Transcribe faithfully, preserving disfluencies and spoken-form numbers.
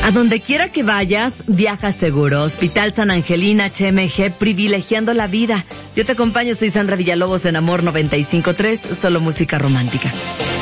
A donde quiera que vayas, viaja seguro. Hospital San Angelín H M G, privilegiando la vida. Yo te acompaño, soy Sandra Villalobos en Amor noventa y cinco punto tres, solo música romántica.